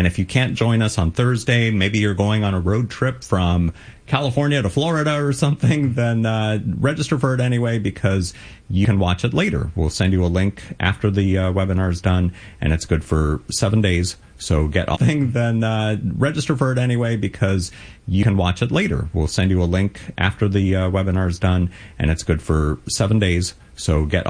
And if you can't join us on Thursday, maybe you're going on a road trip from California to Florida or something, then register for it anyway, because you can watch it later. We'll send you a link after the webinar's done, and it's good for 7 days. So then register for it anyway, because you can watch it later. We'll send you a link after the webinar's done, and it's good for 7 days. So get